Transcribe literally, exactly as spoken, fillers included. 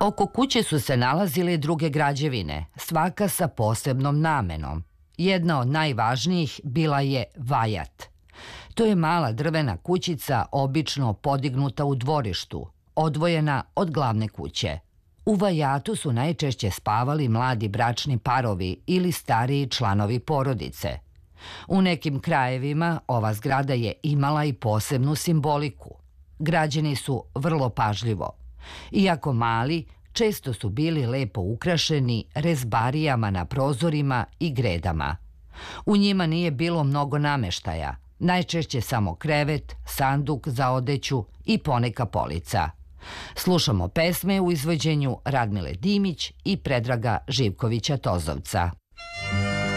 Oko kuće su se nalazile i druge građevine, svaka sa posebnom namenom. Jedna od najvažnijih bila je vajat. To je mala drvena kućica obično podignuta u dvorištu, odvojena od glavne kuće. U vajatu su najčešće spavali mladi bračni parovi ili stariji članovi porodice. U nekim krajevima ova zgrada je imala i posebnu simboliku. Građeni su vrlo pažljivo. Iako mali, često su bili lepo ukrašeni rezbarijama na prozorima i gredama. U njima nije bilo mnogo nameštaja, najčešće samo krevet, sanduk za odeću i poneka polica. Slušamo pesme u izvođenju Radmile Dimić i Predraga Živkovića Tozovca.